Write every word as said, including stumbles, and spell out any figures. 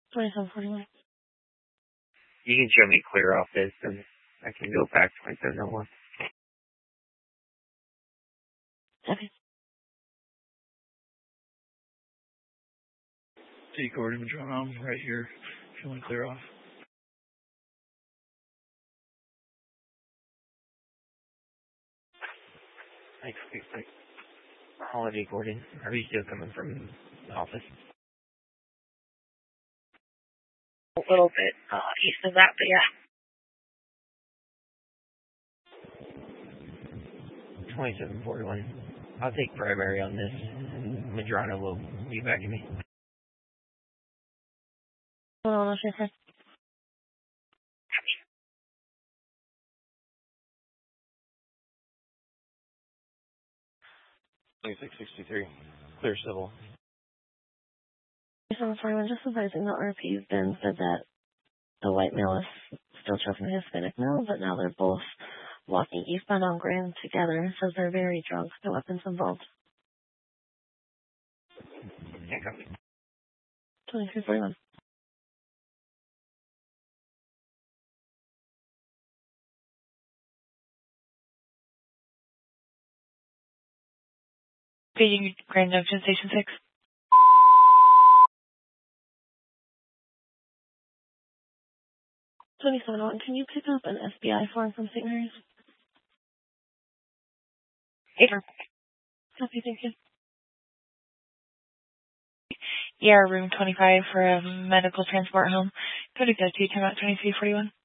twenty-seven forty-one. You can show me clear off this, and I can go back to twenty-seven oh one. Okay. T. Gordon, John, I'm right here. If you want to clear off. Thanks, thanks. Holiday Gordon. Are you still coming from the office? A little bit uh, east of that, but yeah. twenty-seven forty-one. I'll take primary on this, and Madrona will be back to me. Hold on, I'll check her. twenty-six sixty-three. Clear civil. twenty-seven forty-one, just advising the R P's been said that the white male is still choking the Hispanic male, but now they're both walking eastbound on Grand together. Says they're very drunk. No weapons involved. Yeah. twenty-three forty-one. Beijing Grand Junction Station six. twenty-seven oh one, can you pick up an S B I form from Saint Mary's? Sure. Copy, thank you. E R room twenty-five for a medical transport home. Go to go to time out twenty-three forty-one.